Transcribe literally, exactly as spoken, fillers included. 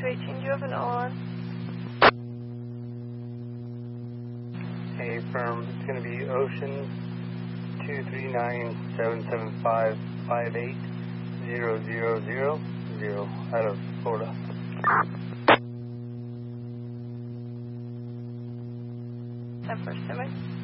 two eighteen Juvenile on. Hey, firm. It's going to be Ocean two three nine seven seven five five eight zero zero zero zero out of Florida. ten four seven.